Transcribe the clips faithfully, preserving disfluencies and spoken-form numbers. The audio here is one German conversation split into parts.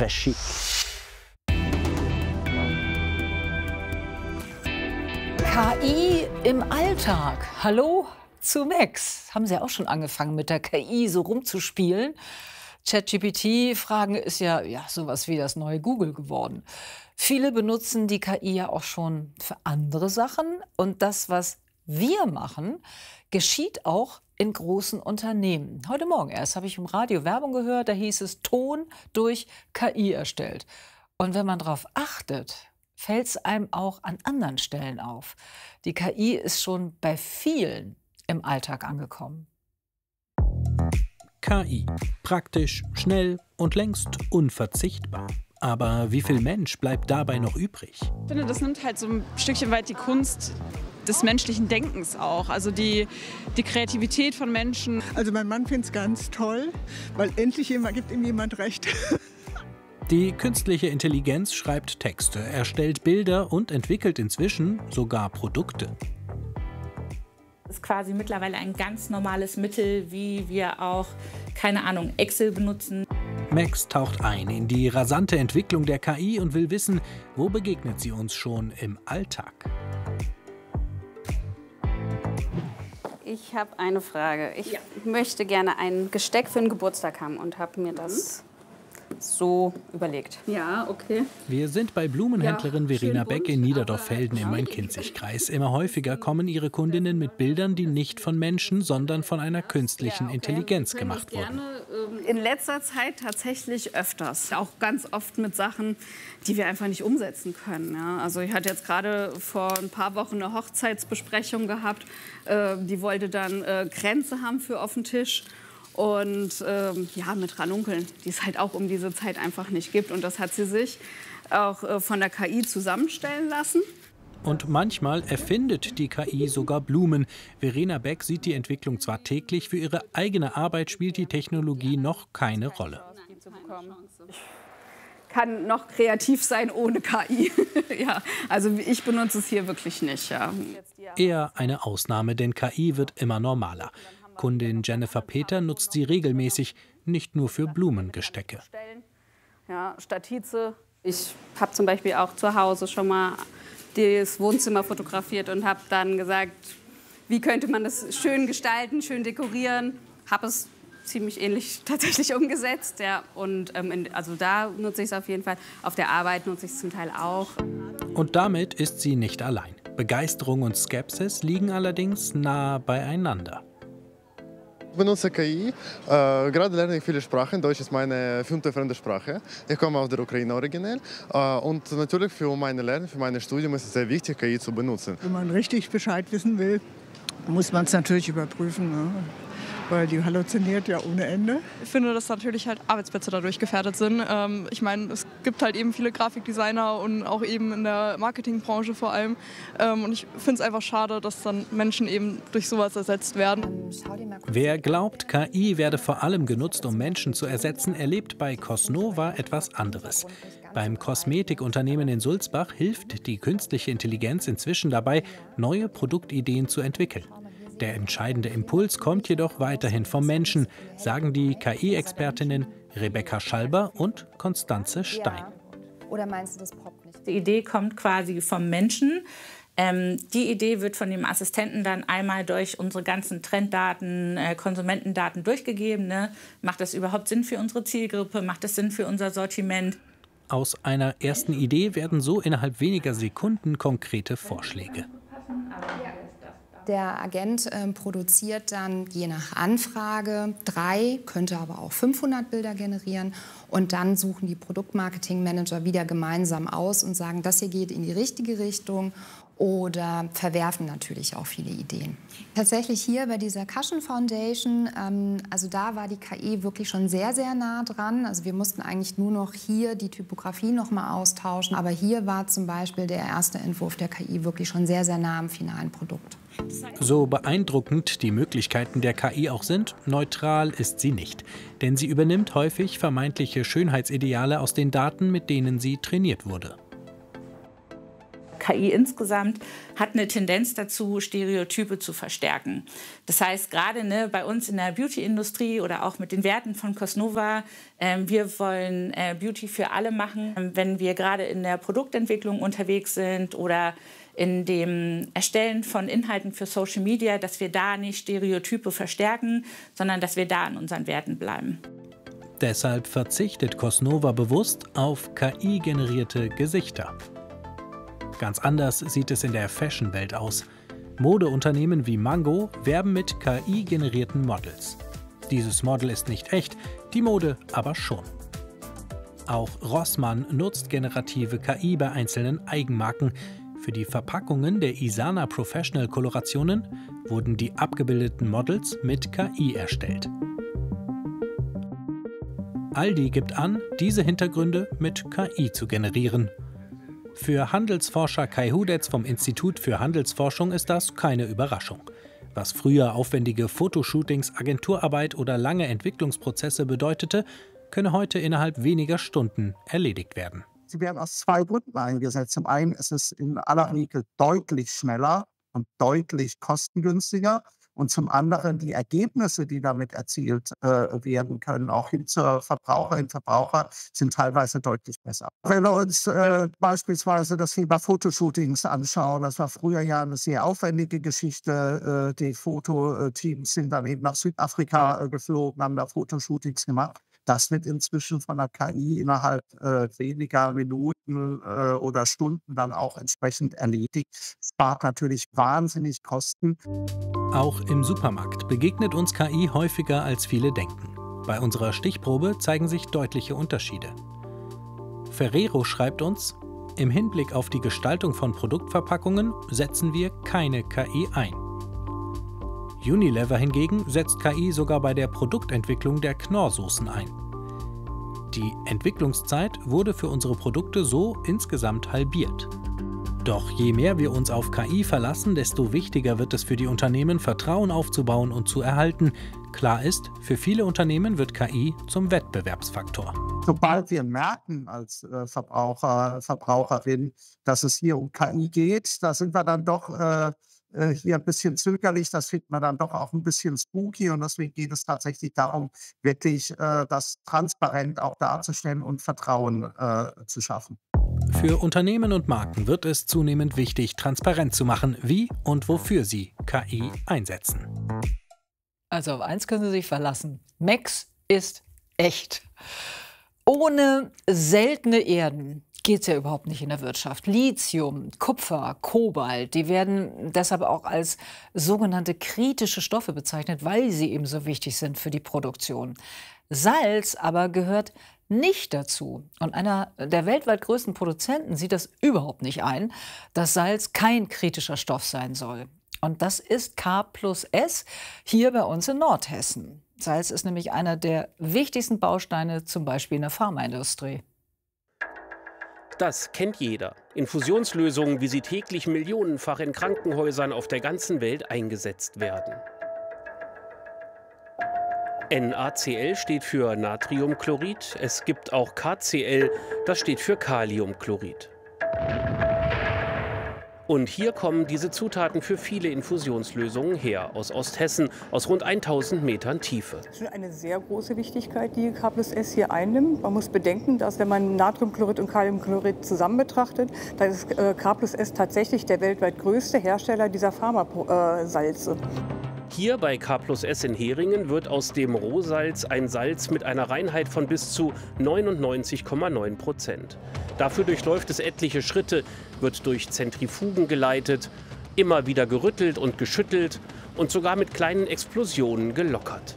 très chic. K I im Alltag. Hallo zu Max. Haben Sie auch schon angefangen, mit der K I so rumzuspielen? ChatGPT-Fragen ist ja, ja sowas wie das neue Google geworden. Viele benutzen die K I ja auch schon für andere Sachen. Und das, was wir machen, geschieht auch in großen Unternehmen. Heute Morgen erst habe ich im Radio Werbung gehört, da hieß es Ton durch K I erstellt. Und wenn man darauf achtet, fällt es einem auch an anderen Stellen auf. Die K I ist schon bei vielen im Alltag angekommen. K I. Praktisch, schnell und längst unverzichtbar. Aber wie viel Mensch bleibt dabei noch übrig? Ich finde, das nimmt halt so ein Stückchen weit die Kunst des menschlichen Denkens auch. Also die, die Kreativität von Menschen. Also mein Mann findet es ganz toll, weil endlich jemand, gibt ihm jemand recht. Die künstliche Intelligenz schreibt Texte, erstellt Bilder und entwickelt inzwischen sogar Produkte. Das ist quasi mittlerweile ein ganz normales Mittel, wie wir auch, keine Ahnung, Excel benutzen. Max taucht ein in die rasante Entwicklung der K I und will wissen, wo begegnet sie uns schon im Alltag? Ich habe eine Frage. Ich ja. möchte gerne ein Gesteck für einen Geburtstag haben und habe mir das so überlegt. Ja, okay. Wir sind bei Blumenhändlerin Ja, Verena schön bunt, Beck in Niederdorf-Felden im Main-Kinzig-Kreis. Immer häufiger kommen ihre Kundinnen mit Bildern, die nicht von Menschen, sondern von einer künstlichen Intelligenz gemacht wurden. In letzter Zeit tatsächlich öfters. Auch ganz oft mit Sachen, die wir einfach nicht umsetzen können. Ja. Also ich hatte jetzt gerade vor ein paar Wochen eine Hochzeitsbesprechung gehabt. Äh, die wollte dann äh, Kränze haben für auf den Tisch. Und ähm, ja, mit Ranunkeln, die es halt auch um diese Zeit einfach nicht gibt. Und das hat sie sich auch äh, von der K I zusammenstellen lassen. Und manchmal erfindet die K I sogar Blumen. Verena Beck sieht die Entwicklung zwar täglich, für ihre eigene Arbeit spielt die Technologie noch keine Rolle. Ich kann noch kreativ sein ohne K I. Ja, also ich benutze es hier wirklich nicht. Ja. Eher eine Ausnahme, denn K I wird immer normaler. Kundin Jennifer Peter nutzt sie regelmäßig, nicht nur für Blumengestecke. Ja, Statize. Ich habe zum Beispiel auch zu Hause schon mal das Wohnzimmer fotografiert und habe dann gesagt, wie könnte man das schön gestalten, schön dekorieren. Habe es ziemlich ähnlich tatsächlich umgesetzt. Ja. Und ähm, in, also da nutze ich es auf jeden Fall. Auf der Arbeit nutze ich es zum Teil auch. Und damit ist sie nicht allein. Begeisterung und Skepsis liegen allerdings nah beieinander. Ich benutze K I. Äh, gerade lerne ich viele Sprachen. Deutsch ist meine fünfte fremde Sprache. Ich komme aus der Ukraine originell. Äh, und natürlich für meine Lernen, für mein Studium ist es sehr wichtig, K I zu benutzen. Wenn man richtig Bescheid wissen will, muss man es natürlich überprüfen, ne? Weil die halluziniert ja ohne Ende. Ich finde, dass natürlich halt Arbeitsplätze dadurch gefährdet sind. Ähm, ich meine, es gibt halt eben viele Grafikdesigner und auch eben in der Marketingbranche vor allem. Ähm, und ich finde es einfach schade, dass dann Menschen eben durch sowas ersetzt werden. Wer glaubt, K I werde vor allem genutzt, um Menschen zu ersetzen, erlebt bei Cosnova etwas anderes. Beim Kosmetikunternehmen in Sulzbach hilft die künstliche Intelligenz inzwischen dabei, neue Produktideen zu entwickeln. Der entscheidende Impuls kommt jedoch weiterhin vom Menschen, sagen die K I-Expertinnen Rebecca Schalber und Konstanze Stein. Oder meinst du, das poppt nicht? Die Idee kommt quasi vom Menschen. Ähm, die Idee wird von dem Assistenten dann einmal durch unsere ganzen Trenddaten, äh, Konsumentendaten durchgegeben. Ne? Macht das überhaupt Sinn für unsere Zielgruppe? Macht das Sinn für unser Sortiment? Aus einer ersten Idee werden so innerhalb weniger Sekunden konkrete Vorschläge. Der Agent äh, produziert dann je nach Anfrage drei, könnte aber auch fünfhundert Bilder generieren. Und dann suchen die Produktmarketing-Manager wieder gemeinsam aus und sagen, das hier geht in die richtige Richtung. Oder verwerfen natürlich auch viele Ideen. Tatsächlich hier bei dieser Cushion Foundation, ähm, also da war die K I wirklich schon sehr, sehr nah dran. Also wir mussten eigentlich nur noch hier die Typografie noch mal austauschen. Aber hier war zum Beispiel der erste Entwurf der K I wirklich schon sehr, sehr nah am finalen Produkt. So beeindruckend die Möglichkeiten der K I auch sind, neutral ist sie nicht. Denn sie übernimmt häufig vermeintliche Schönheitsideale aus den Daten, mit denen sie trainiert wurde. K I insgesamt hat eine Tendenz dazu, Stereotype zu verstärken. Das heißt, gerade ne, bei uns in der Beauty-Industrie oder auch mit den Werten von Cosnova, äh, wir wollen äh, Beauty für alle machen. Wenn wir gerade in der Produktentwicklung unterwegs sind oder in dem Erstellen von Inhalten für Social Media, dass wir da nicht Stereotype verstärken, sondern dass wir da an unseren Werten bleiben. Deshalb verzichtet Cosnova bewusst auf K I-generierte Gesichter. Ganz anders sieht es in der Fashion-Welt aus. Modeunternehmen wie Mango werben mit K I-generierten Models. Dieses Model ist nicht echt, die Mode aber schon. Auch Rossmann nutzt generative K I bei einzelnen Eigenmarken. Für die Verpackungen der Isana Professional Kolorationen wurden die abgebildeten Models mit K I erstellt. Aldi gibt an, diese Hintergründe mit K I zu generieren. Für Handelsforscher Kai Hudetz vom Institut für Handelsforschung ist das keine Überraschung. Was früher aufwendige Fotoshootings, Agenturarbeit oder lange Entwicklungsprozesse bedeutete, könne heute innerhalb weniger Stunden erledigt werden. Sie werden aus zwei Gründen eingesetzt. Zum einen ist es in aller Regel deutlich schneller und deutlich kostengünstiger. Und zum anderen die Ergebnisse, die damit erzielt äh, werden können, auch hin zur Verbraucherin, Verbraucher, sind teilweise deutlich besser. Wenn wir uns äh, beispielsweise das Thema Fotoshootings anschauen, das war früher ja eine sehr aufwendige Geschichte. Äh, die Fototeams sind dann eben nach Südafrika äh, geflogen, haben da Fotoshootings gemacht. Das wird inzwischen von der K I innerhalb äh, weniger Minuten äh, oder Stunden dann auch entsprechend erledigt. Spart natürlich wahnsinnig Kosten. Auch im Supermarkt begegnet uns K I häufiger, als viele denken. Bei unserer Stichprobe zeigen sich deutliche Unterschiede. Ferrero schreibt uns, im Hinblick auf die Gestaltung von Produktverpackungen setzen wir keine K I ein. Unilever hingegen setzt K I sogar bei der Produktentwicklung der Knorrsoßen ein. Die Entwicklungszeit wurde für unsere Produkte so insgesamt halbiert. Doch je mehr wir uns auf K I verlassen, desto wichtiger wird es für die Unternehmen, Vertrauen aufzubauen und zu erhalten. Klar ist, für viele Unternehmen wird K I zum Wettbewerbsfaktor. Sobald wir merken als äh, Verbraucher, Verbraucherin, dass es hier um K I geht, da sind wir dann doch äh, hier ein bisschen zögerlich, das findet man dann doch auch ein bisschen spooky und deswegen geht es tatsächlich darum, wirklich äh, das transparent auch darzustellen und Vertrauen äh, zu schaffen. Für Unternehmen und Marken wird es zunehmend wichtig, transparent zu machen, wie und wofür sie K I einsetzen. Also auf eins können Sie sich verlassen. Max ist echt. Ohne seltene Erden geht es ja überhaupt nicht in der Wirtschaft. Lithium, Kupfer, Kobalt, die werden deshalb auch als sogenannte kritische Stoffe bezeichnet, weil sie eben so wichtig sind für die Produktion. Salz aber gehört nicht dazu. Und einer der weltweit größten Produzenten sieht das überhaupt nicht ein, dass Salz kein kritischer Stoff sein soll. Und das ist K plus S hier bei uns in Nordhessen. Salz ist nämlich einer der wichtigsten Bausteine, zum Beispiel in der Pharmaindustrie. Das kennt jeder. Infusionslösungen, wie sie täglich millionenfach in Krankenhäusern auf der ganzen Welt eingesetzt werden. N A C L steht für Natriumchlorid. Es gibt auch K C L, das steht für Kaliumchlorid. Und hier kommen diese Zutaten für viele Infusionslösungen her, aus Osthessen, aus rund tausend Metern Tiefe. Das ist schon eine sehr große Wichtigkeit, die K plus S hier einnimmt. Man muss bedenken, dass wenn man Natriumchlorid und Kaliumchlorid zusammen betrachtet, da ist K plus S tatsächlich der weltweit größte Hersteller dieser Pharmasalze. Hier bei K plus S in Heringen wird aus dem Rohsalz ein Salz mit einer Reinheit von bis zu neunundneunzig Komma neun Prozent. Dafür durchläuft es etliche Schritte, wird durch Zentrifugen geleitet, immer wieder gerüttelt und geschüttelt und sogar mit kleinen Explosionen gelockert.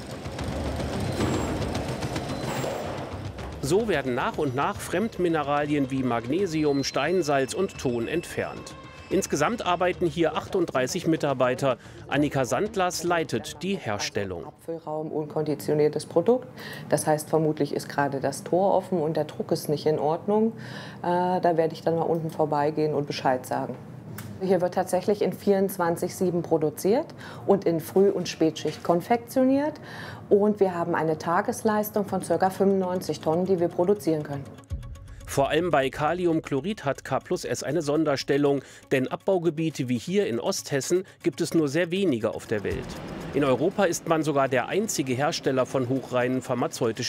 So werden nach und nach Fremdmineralien wie Magnesium, Steinsalz und Ton entfernt. Insgesamt arbeiten hier achtunddreißig Mitarbeiter. Annika Sandlers leitet die Herstellung. Abfüllraum, unkonditioniertes Produkt. Das heißt, vermutlich ist gerade das Tor offen und der Druck ist nicht in Ordnung. Äh, da werde ich dann mal unten vorbeigehen und Bescheid sagen. Hier wird tatsächlich in vierundzwanzig sieben produziert und in Früh- und Spätschicht konfektioniert. Und wir haben eine Tagesleistung von ca. fünfundneunzig Tonnen, die wir produzieren können. Vor allem bei Kaliumchlorid hat K plus S eine Sonderstellung, denn Abbaugebiete wie hier in Osthessen gibt es nur sehr wenige auf der Welt. In Europa ist man sogar der einzige Hersteller von hochreinen pharmazeutischen